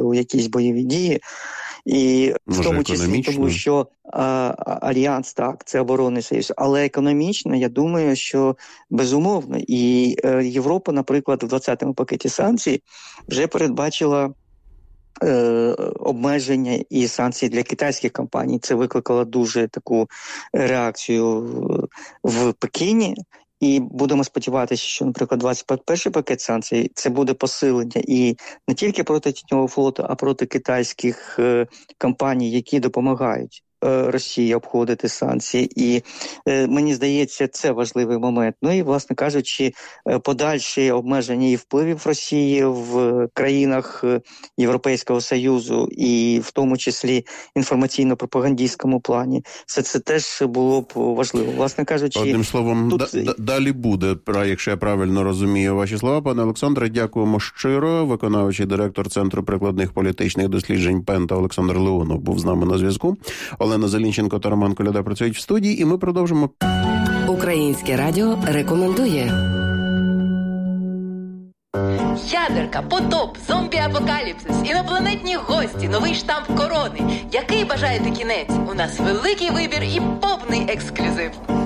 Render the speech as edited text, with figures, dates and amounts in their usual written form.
у якісь бойові дії. І в тому числі тому, що Альянс, так, це оборонний союз, але економічно, я думаю, що безумовно. І Європа, наприклад, в 20-му пакеті санкцій вже передбачила обмеження і санкції для китайських компаній. Це викликало дуже таку реакцію в Пекіні. І будемо сподіватися, що, наприклад, 21-й пакет санкцій – це буде посилення і не тільки проти тіньового флоту, а проти китайських компаній, які допомагають Росії обходити санкції. І мені здається, це важливий момент. Ну і, власне кажучи, подальші обмеження і впливів Росії в країнах Європейського Союзу і в тому числі інформаційно-пропагандистському плані. Все це теж було б важливо. Власне кажучи, одним словом, далі буде, якщо я правильно розумію ваші слова. Пане Олександре, дякуємо щиро. Виконавчий директор Центру прикладних політичних досліджень ПЕНТА Олександр Леонов був з нами на зв'язку. Олена Зелінченко та Роман Коляда працюють в студії, і ми продовжимо. Українське радіо рекомендує. Ядерка, потоп, зомбі-апокаліпсис, інопланетні гості, новий штамп корони. Який бажаєте кінець? У нас великий вибір і повний ексклюзив.